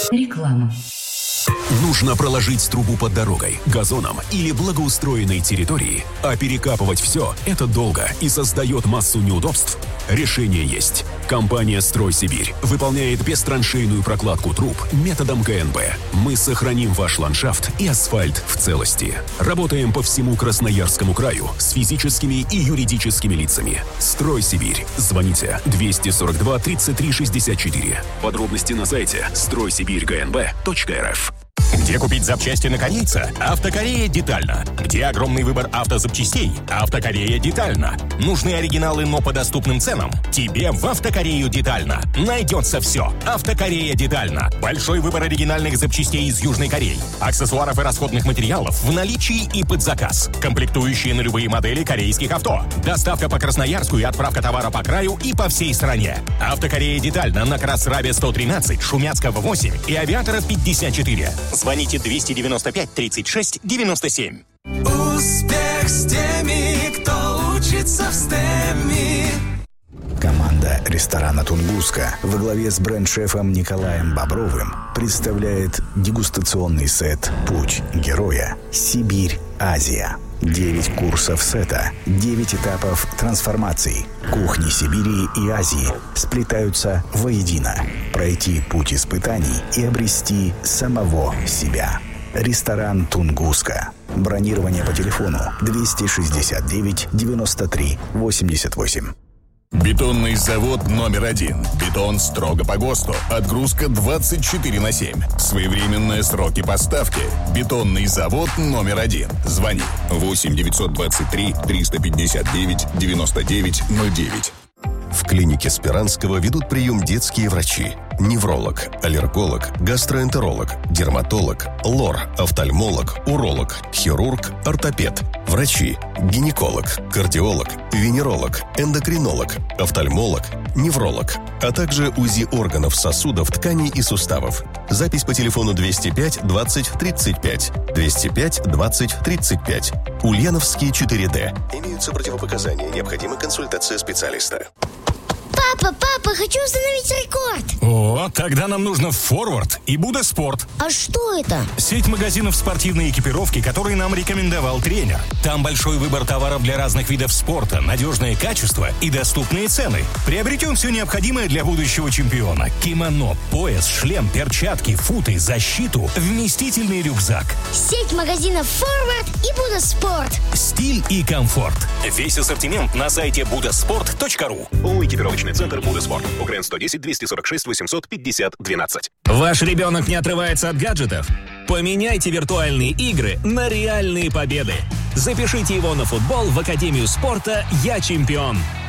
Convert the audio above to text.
Реклама. Нужно проложить трубу под дорогой, газоном или благоустроенной территорией, а перекапывать все – это долго и создает массу неудобств? Решение есть. Компания «Стройсибирь» выполняет бестраншейную прокладку труб методом КНП. Мы сохраним ваш ландшафт и асфальт в целости. Работаем по всему Красноярскому краю с физическими и юридическими лицами. «Стройсибирь». Звоните 242 33 64. Подробности на сайте стройсибирьгнб.рф. Где купить запчасти на корейца? Автокорея детально. Где огромный выбор автозапчастей? Автокорея детально. Нужны оригиналы, но по доступным ценам? Тебе в Автокорею детально. Найдется все. Автокорея детально. Большой выбор оригинальных запчастей из Южной Кореи. Аксессуаров и расходных материалов в наличии и под заказ. Комплектующие на любые модели корейских авто. Доставка по Красноярску и отправка товара по краю и по всей стране. Автокорея детально на Красрабе 113, Шумяцкого 8 и Авиатора 54. Звоните 295 36 97. Успех с теми, кто учится в STEM. Команда ресторана «Тунгуска» во главе с бренд-шефом Николаем Бобровым представляет дегустационный сет «Путь героя. Сибирь-Азия». 9 курсов сета, 9 этапов трансформаций. Кухни Сибири и Азии сплетаются воедино. Пройти путь испытаний и обрести самого себя. Ресторан «Тунгуска». Бронирование по телефону 269 93 88. Бетонный завод номер 1. Бетон строго по ГОСТу. Отгрузка 24/7. Своевременные сроки поставки. Бетонный завод номер 1. Звони 8 923 359 99 09. В клинике Спиранского ведут прием детские врачи. Невролог, аллерголог, гастроэнтеролог, дерматолог, лор, офтальмолог, уролог, хирург, ортопед. Врачи, гинеколог, кардиолог, венеролог, эндокринолог, офтальмолог, невролог, а также УЗИ органов, сосудов, тканей и суставов. Запись по телефону 205 20 35, 205 20 35. Ульяновский 4D. Имеются противопоказания, необходима консультация специалиста. Папа, хочу установить рекорд. О, тогда нам нужно «Форвард» и «Буда Спорт». А что это? Сеть магазинов спортивной экипировки, которые нам рекомендовал тренер. Там большой выбор товаров для разных видов спорта, надежное качество и доступные цены. Приобретем все необходимое для будущего чемпиона. Кимоно, пояс, шлем, перчатки, футы, защиту, вместительный рюкзак. Сеть магазинов «Форвард» и «Буда Спорт». Стиль и комфорт. Весь ассортимент на сайте budasport.ru. ООО «Экипировочный центр Буда Спорт». УКРН 110 246 850 12. Ваш ребенок не отрывается от гаджетов? Поменяйте виртуальные игры на реальные победы. Запишите его на футбол в Академию спорта «Я чемпион».